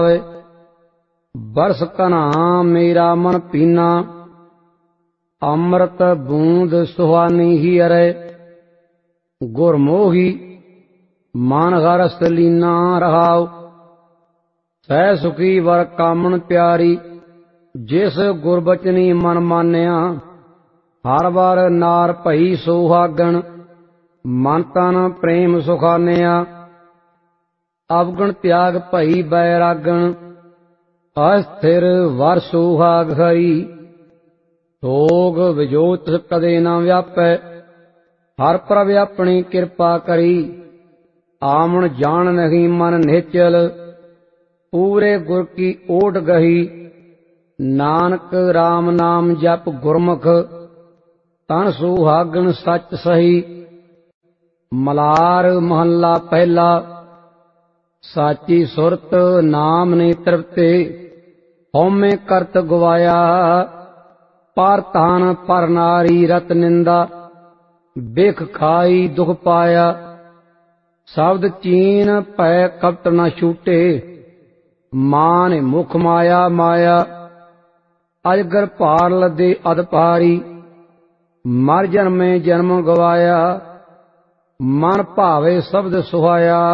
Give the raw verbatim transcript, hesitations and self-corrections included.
बरस कन्हा मेरा मन पीना, अमृत बूंद सुहानी ही अरे। गुरमोही मन हरस लीना रहाओ, सह सुखी वर कामन प्यारी। जिस गुरबचनी मन मान्या, हर बार नार भई सोहागण। मन तन प्रेम सुखान्या, अवगुण त्याग भई बैरागण। अस्थिर वर सुहाग हरी, सोग विजोत कदे न व्यापै। हर प्रभ अपनी कृपा करी, आमन जान नहीं मन निश्चल। पूरे गुर की ओट गही, नानक राम नाम जप गुरमुख। तन सुहागन सच सही, मलार महला पहला। साची सुरत नाम ने तृप्ते, हौमे करत गवाया। पर तान पर नारी रत निंदा, बिख खाई दुख पाया। शब्द चीन पै कपट न छूटे, मान मुख माया माया। अजगर भार लदे अद पारी, मर जन्मे जन्म गवाया। मन भावे शब्द सुहाया,